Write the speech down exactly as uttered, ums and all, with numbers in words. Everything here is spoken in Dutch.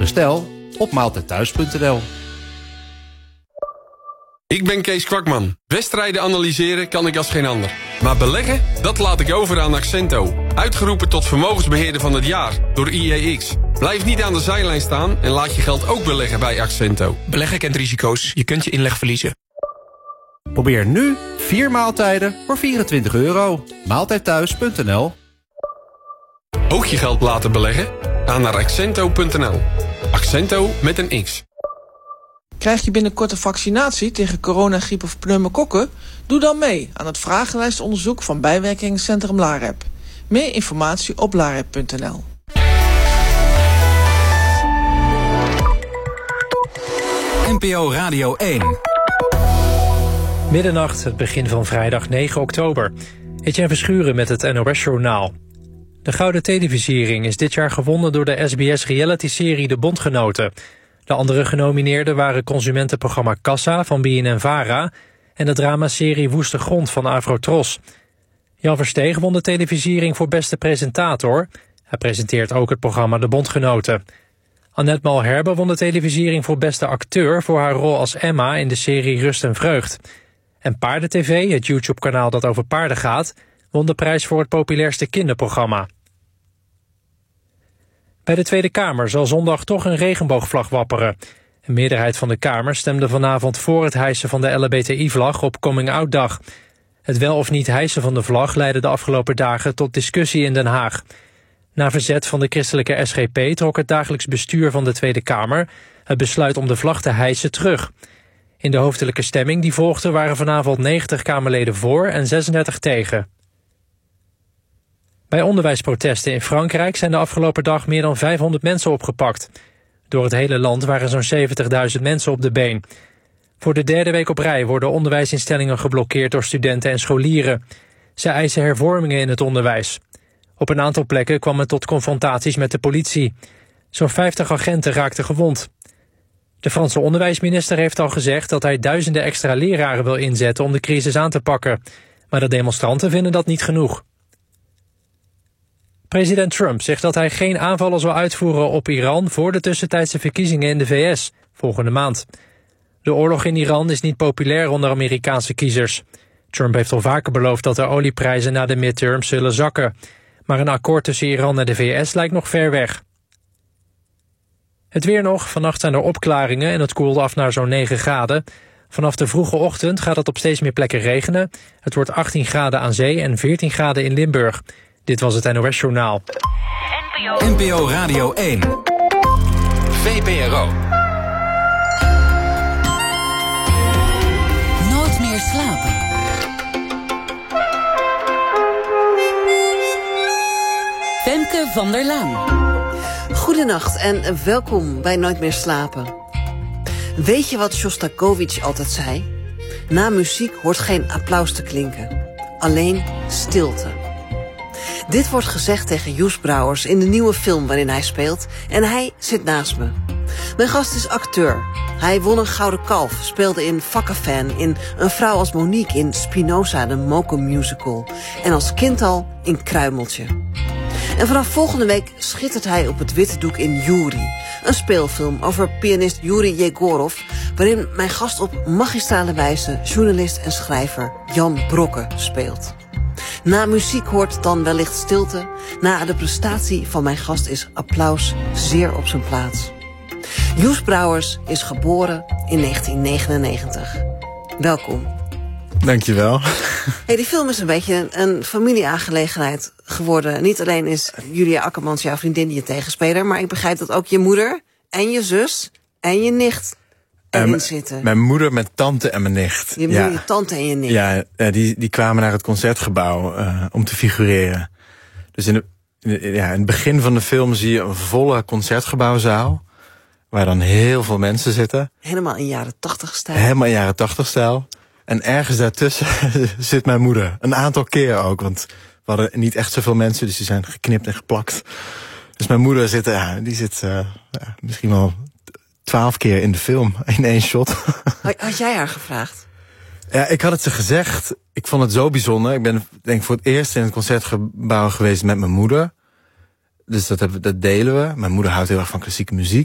Bestel op maaltijdthuis punt n l. Ik ben Kees Kwakman. Wedstrijden analyseren kan ik als geen ander. Maar beleggen, dat laat ik over aan Accento. Uitgeroepen tot vermogensbeheerder van het jaar door I E X. Blijf niet aan de zijlijn staan en laat je geld ook beleggen bij Accento. Beleggen kent risico's. Je kunt je inleg verliezen. Probeer nu vier maaltijden voor vierentwintig euro. maaltijdthuis punt n l. Ook je geld laten beleggen? Ga naar accento punt n l. Accento met een X. Krijg je binnenkort een vaccinatie tegen corona, griep of pneumokokken? Doe dan mee aan het vragenlijstonderzoek van bijwerkingencentrum LAREP. Meer informatie op larep punt n l. N P O Radio één. Middernacht, het begin van vrijdag negen oktober. Etienne Verschuren met het N O S-journaal. De Gouden Televisiering is dit jaar gewonnen door de S B S reality-serie De Bondgenoten. De andere genomineerden waren consumentenprogramma Kassa van B N N-Vara en de dramaserie Woeste Grond van Avrotros. Jan Versteeg won de televisiering voor beste presentator. Hij presenteert ook het programma De Bondgenoten. Annette Malherbe won de televisiering voor beste acteur voor haar rol als Emma in de serie Rust en Vreugd. En Paarden T V, het YouTube-kanaal dat over paarden gaat, won de prijs voor het populairste kinderprogramma. Bij de Tweede Kamer zal zondag toch een regenboogvlag wapperen. Een meerderheid van de Kamer stemde vanavond voor het hijsen van de L H B T I-vlag op Coming-out-dag. Het wel of niet hijsen van de vlag leidde de afgelopen dagen tot discussie in Den Haag. Na verzet van de christelijke S G P trok het dagelijks bestuur van de Tweede Kamer het besluit om de vlag te hijsen terug. In de hoofdelijke stemming die volgde waren vanavond negentig Kamerleden voor en zesendertig tegen. Bij onderwijsprotesten in Frankrijk zijn de afgelopen dag meer dan vijfhonderd mensen opgepakt. Door het hele land waren zo'n zeventigduizend mensen op de been. Voor de derde week op rij worden onderwijsinstellingen geblokkeerd door studenten en scholieren. Ze eisen hervormingen in het onderwijs. Op een aantal plekken kwam het tot confrontaties met de politie. Zo'n vijftig agenten raakten gewond. De Franse onderwijsminister heeft al gezegd dat hij duizenden extra leraren wil inzetten om de crisis aan te pakken. Maar de demonstranten vinden dat niet genoeg. President Trump zegt dat hij geen aanvallen zal uitvoeren op Iran voor de tussentijdse verkiezingen in de V S, volgende maand. De oorlog in Iran is niet populair onder Amerikaanse kiezers. Trump heeft al vaker beloofd dat de olieprijzen na de midterms zullen zakken. Maar een akkoord tussen Iran en de V S lijkt nog ver weg. Het weer nog. Vannacht zijn er opklaringen en het koelt af naar zo'n negen graden. Vanaf de vroege ochtend gaat het op steeds meer plekken regenen. Het wordt achttien graden aan zee en veertien graden in Limburg. Dit was het N O S-journaal. N P O Radio één. V P R O. Nooit meer slapen. Femke van der Laan. Goedenacht en welkom bij Nooit meer slapen. Weet je wat Shostakovich altijd zei? Na muziek hoort geen applaus te klinken. Alleen stilte. Dit wordt gezegd tegen Joes Brouwers in de nieuwe film waarin hij speelt. En hij zit naast me. Mijn gast is acteur. Hij won een Gouden Kalf, speelde in Vakkenfan, in Een vrouw als Monique, in Spinoza, de Moco musical. En als kind al in Kruimeltje. En vanaf volgende week schittert hij op het witte doek in Yuri. Een speelfilm over pianist Yuri Yegorov, waarin mijn gast op magistrale wijze journalist en schrijver Jan Brokke speelt. Na muziek hoort dan wellicht stilte. Na de prestatie van mijn gast is applaus zeer op zijn plaats. Joes Brouwers is geboren in negentien negenennegentig. Welkom. Dankjewel. Hey, die film is een beetje een, een familieaangelegenheid geworden. Niet alleen is Julia Akkermans jouw vriendin die je tegenspeler, maar ik begrijp dat ook je moeder en je zus en je nicht erin uh, zitten. Mijn moeder, mijn tante en mijn nicht. Je moeder, ja. Je tante en je nicht. Ja, die, die kwamen naar het Concertgebouw uh, om te figureren. Dus in, de, in, de, ja, in het begin van de film zie je een volle Concertgebouwzaal, waar dan heel veel mensen zitten. Helemaal in jaren tachtig stijl. Helemaal in jaren tachtig stijl. En ergens daartussen zit mijn moeder. Een aantal keer ook, want we hadden niet echt zoveel mensen, dus die zijn geknipt en geplakt. Dus mijn moeder zit, ja, die zit uh, ja, misschien wel twaalf keer in de film, in één shot. Had jij haar gevraagd? Ja, ik had het ze gezegd. Ik vond het zo bijzonder. Ik ben denk voor het eerst in het Concertgebouw geweest met mijn moeder. Dus dat, hebben, dat delen we. Mijn moeder houdt heel erg van klassieke muziek.